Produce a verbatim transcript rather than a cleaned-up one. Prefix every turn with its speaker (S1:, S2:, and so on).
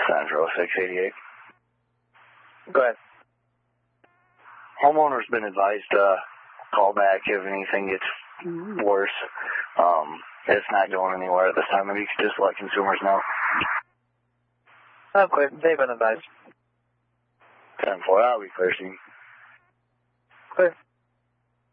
S1: Central six eighty-eight.
S2: Go ahead.
S1: Homeowner's been advised to call back if anything gets worse. Um, it's not going anywhere at this time. Maybe you could just let consumers know.
S2: Oh, clear. They've been advised.
S1: ten four, I'll be clear soon.
S2: Clear.